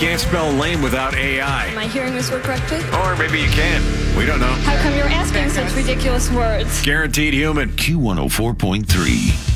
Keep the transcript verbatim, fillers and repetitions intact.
can't spell lame without A I. Am I hearing this word correctly? Or maybe you can. We don't know. How come you're asking such ridiculous words? Guaranteed human. Q one oh four point three.